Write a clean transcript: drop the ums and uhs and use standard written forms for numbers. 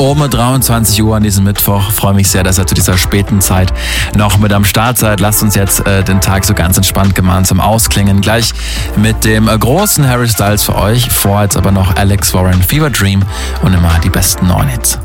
um 23 Uhr an diesem Mittwoch. Freue mich sehr, dass ihr zu dieser späten Zeit noch mit am Start seid. Lasst uns jetzt den Tag so ganz entspannt gemeinsam ausklingen. Gleich mit dem großen Harry Styles für euch. Vor jetzt aber noch Alex Warren, Fever Dream und immer die besten 9 Hits.